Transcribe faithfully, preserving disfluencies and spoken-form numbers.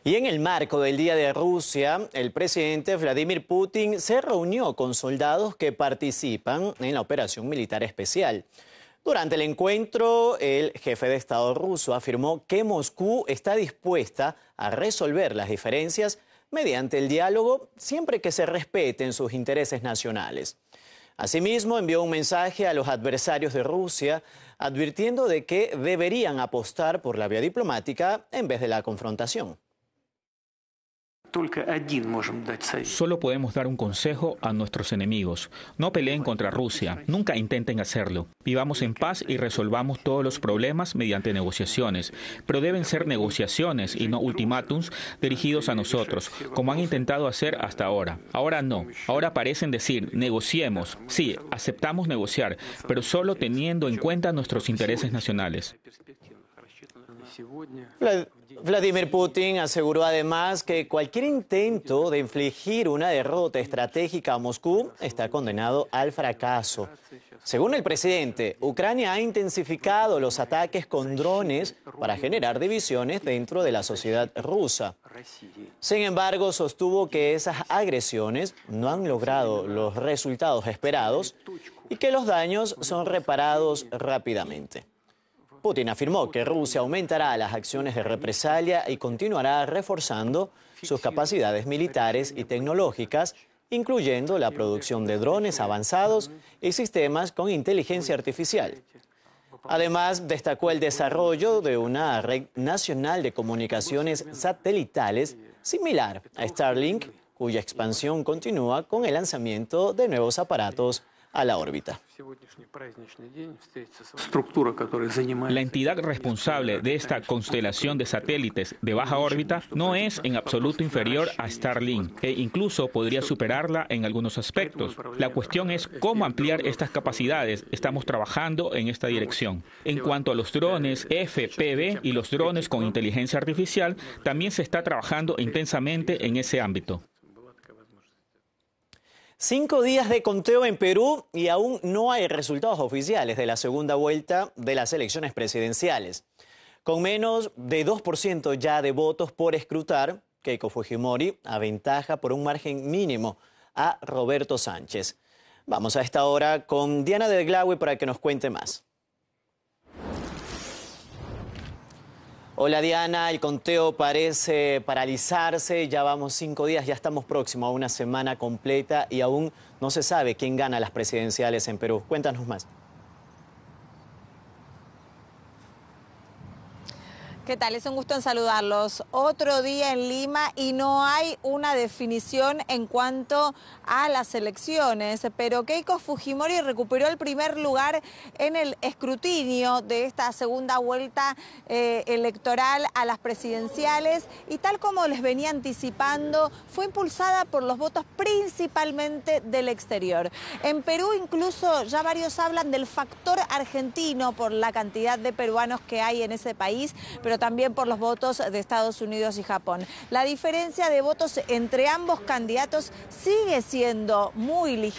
Y en el marco del Día de Rusia, el presidente Vladimir Putin se reunió con soldados que participan en la operación militar especial. Durante el encuentro, el jefe de Estado ruso afirmó que Moscú está dispuesta a resolver las diferencias mediante el diálogo, siempre que se respeten sus intereses nacionales. Asimismo, envió un mensaje a los adversarios de Rusia, advirtiendo de que deberían apostar por la vía diplomática en vez de la confrontación. Solo podemos dar un consejo a nuestros enemigos. No peleen contra Rusia, nunca intenten hacerlo. Vivamos en paz y resolvamos todos los problemas mediante negociaciones. Pero deben ser negociaciones y no ultimátums dirigidos a nosotros, como han intentado hacer hasta ahora. Ahora no. Ahora parecen decir, negociemos. Sí, aceptamos negociar, pero solo teniendo en cuenta nuestros intereses nacionales. Vladimir Putin aseguró además que cualquier intento de infligir una derrota estratégica a Moscú está condenado al fracaso. Según el presidente, Ucrania ha intensificado los ataques con drones para generar divisiones dentro de la sociedad rusa. Sin embargo, sostuvo que esas agresiones no han logrado los resultados esperados y que los daños son reparados rápidamente. Putin afirmó que Rusia aumentará las acciones de represalia y continuará reforzando sus capacidades militares y tecnológicas, incluyendo la producción de drones avanzados y sistemas con inteligencia artificial. Además, destacó el desarrollo de una red nacional de comunicaciones satelitales similar a Starlink, cuya expansión continúa con el lanzamiento de nuevos aparatos a la órbita. La entidad responsable de esta constelación de satélites de baja órbita no es en absoluto inferior a Starlink e incluso podría superarla en algunos aspectos. La cuestión es cómo ampliar estas capacidades. Estamos trabajando en esta dirección. En cuanto a los drones F P V y los drones con inteligencia artificial, también se está trabajando intensamente en ese ámbito. Cinco días de conteo en Perú y aún no hay resultados oficiales de la segunda vuelta de las elecciones presidenciales. Con menos de dos por ciento ya de votos por escrutar, Keiko Fujimori aventaja por un margen mínimo a Roberto Sánchez. Vamos a esta hora con Diana del Glawi para que nos cuente más. Hola Diana, el conteo parece paralizarse, ya vamos cinco días, ya estamos próximos a una semana completa y aún no se sabe quién gana las presidenciales en Perú. Cuéntanos más. ¿Qué tal? Es un gusto en saludarlos. Otro día en Lima y no hay una definición en cuanto a las elecciones, pero Keiko Fujimori recuperó el primer lugar en el escrutinio de esta segunda vuelta eh, electoral a las presidenciales y tal como les venía anticipando, fue impulsada por los votos principalmente del exterior. En Perú incluso ya varios hablan del factor argentino por la cantidad de peruanos que hay en ese país, pero también por los votos de Estados Unidos y Japón. La diferencia de votos entre ambos candidatos sigue siendo muy ligera.